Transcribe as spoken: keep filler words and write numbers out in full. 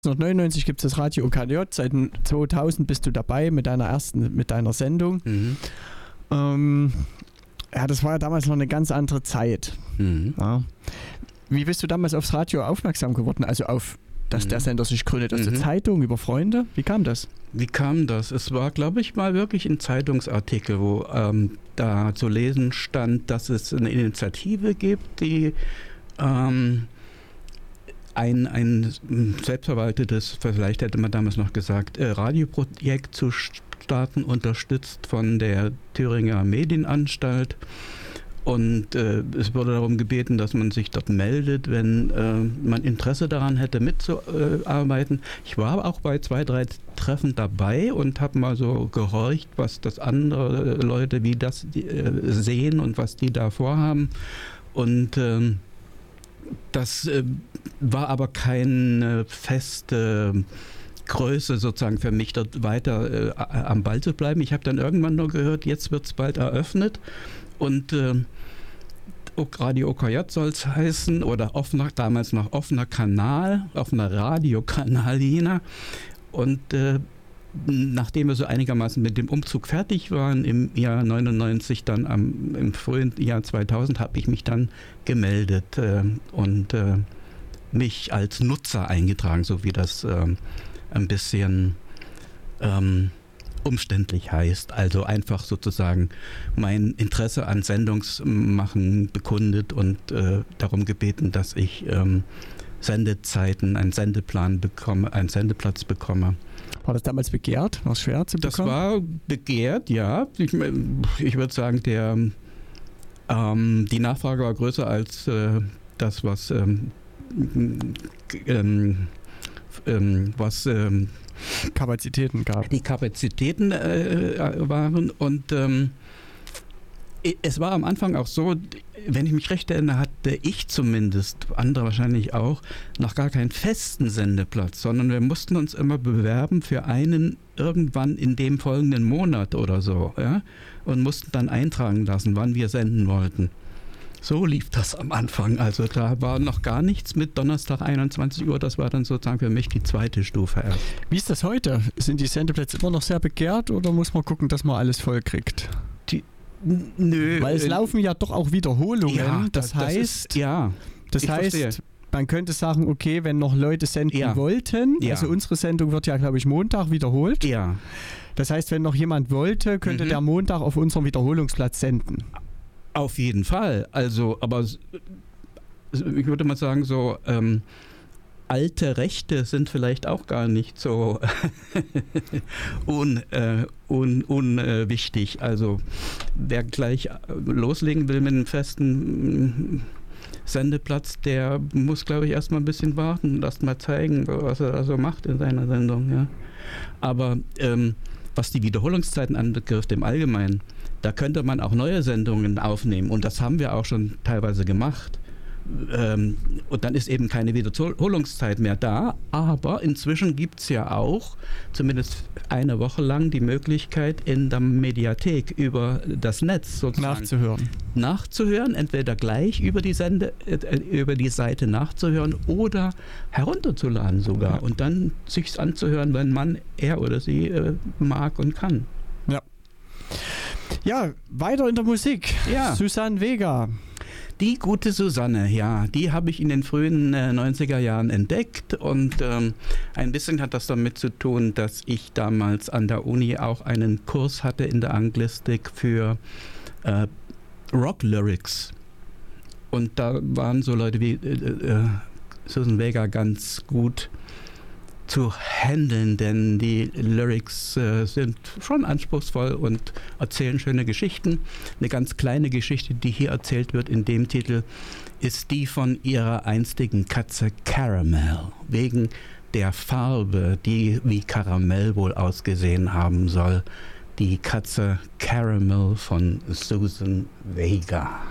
neunzehnhundertneunundneunzig gibt es das Radio O K J, seit zweitausend bist du dabei mit deiner ersten, mit deiner Sendung. Mhm. Ähm, ja, das war ja damals noch eine ganz andere Zeit. Mhm. Ja. Wie bist du damals aufs Radio aufmerksam geworden? Also auf, dass mhm. der Sender sich gründet, aus mhm. der Zeitung, über Freunde? Wie kam das? Wie kam das? Es war, glaube ich, mal wirklich ein Zeitungsartikel, wo ähm, da zu lesen stand, dass es eine Initiative gibt, die ähm, ein, ein selbstverwaltetes, vielleicht hätte man damals noch gesagt, äh, Radioprojekt zu starten, unterstützt von der Thüringer Medienanstalt. Und äh, es wurde darum gebeten, dass man sich dort meldet, wenn äh, man Interesse daran hätte, mitzuarbeiten. Ich war auch bei zwei, drei Treffen dabei und habe mal so gehorcht, was das andere Leute, wie das die, äh, sehen und was die da vorhaben. Und ähm, das äh, war aber keine feste Größe sozusagen für mich, dort weiter äh, am Ball zu bleiben. Ich habe dann irgendwann nur gehört, jetzt wird es bald eröffnet. Und äh, Radio O K J soll es heißen, oder offener, damals noch offener Kanal, offener Radiokanal Jena. Und äh, nachdem wir so einigermaßen mit dem Umzug fertig waren, im Jahr neunundneunzig, dann am, im frühen Jahr zweitausend, habe ich mich dann gemeldet äh, und äh, mich als Nutzer eingetragen, so wie das äh, ein bisschen ähm, umständlich heißt. Also einfach sozusagen mein Interesse an Sendungsmachen bekundet und äh, darum gebeten, dass ich ähm, Sendezeiten, einen Sendeplan bekomme, einen Sendeplatz bekomme. War das damals begehrt? War es schwer zu bekommen? Das war begehrt, ja. Ich, ich würde sagen, der, ähm, die Nachfrage war größer als äh, das, was ähm, ähm, ähm, was ähm, Kapazitäten gab. Die Kapazitäten äh, waren und ähm, es war am Anfang auch so, wenn ich mich recht erinnere, hatte ich zumindest, andere wahrscheinlich auch, noch gar keinen festen Sendeplatz, sondern wir mussten uns immer bewerben für einen irgendwann in dem folgenden Monat oder so, ja, und mussten dann eintragen lassen, wann wir senden wollten. So lief das am Anfang. Also da war noch gar nichts mit Donnerstag einundzwanzig Uhr. Das war dann sozusagen für mich die zweite Stufe erst. Wie ist das heute? Sind die Sendeplätze immer noch sehr begehrt oder muss man gucken, dass man alles voll kriegt? Die, nö. Weil es äh, laufen ja doch auch Wiederholungen. Ja, das, das heißt, das ist, ja, das heißt verstehe. Man könnte sagen, okay, wenn noch Leute senden ja. wollten, ja. also unsere Sendung wird ja, glaube ich, Montag wiederholt. Ja. Das heißt, wenn noch jemand wollte, könnte mhm. der Montag auf unserem Wiederholungsplatz senden. Auf jeden Fall. Also, aber ich würde mal sagen, so ähm, alte Rechte sind vielleicht auch gar nicht so unwichtig. Äh, un, un, äh, wichtig. Also wer gleich loslegen will mit einem festen Sendeplatz, der muss, glaube ich, erstmal ein bisschen warten und erst mal zeigen, was er also macht in seiner Sendung. Ja. Aber ähm, was die Wiederholungszeiten anbetrifft im Allgemeinen, da könnte man auch neue Sendungen aufnehmen und das haben wir auch schon teilweise gemacht. Ähm, und dann ist eben keine Wiederholungszeit mehr da, aber inzwischen gibt es ja auch zumindest eine Woche lang die Möglichkeit in der Mediathek über das Netz sozusagen nachzuhören. Nachzuhören, entweder gleich über die Sende, äh, über die Seite nachzuhören oder herunterzuladen sogar ja. und dann sich's anzuhören, wenn man, er oder sie äh, mag und kann. Ja. Ja, weiter in der Musik. Ja. Susanne Vega. Die gute Susanne, ja, die habe ich in den frühen äh, neunziger Jahren entdeckt und ähm, ein bisschen hat das damit zu tun, dass ich damals an der Uni auch einen Kurs hatte in der Anglistik für äh, Rock Lyrics und da waren so Leute wie äh, äh, Susanne Vega ganz gut zu handeln, denn die Lyrics äh, sind schon anspruchsvoll und erzählen schöne Geschichten. Eine ganz kleine Geschichte, die hier erzählt wird in dem Titel, ist die von ihrer einstigen Katze Caramel. Wegen der Farbe, die wie Karamell wohl ausgesehen haben soll. Die Katze Caramel von Susanne Vega.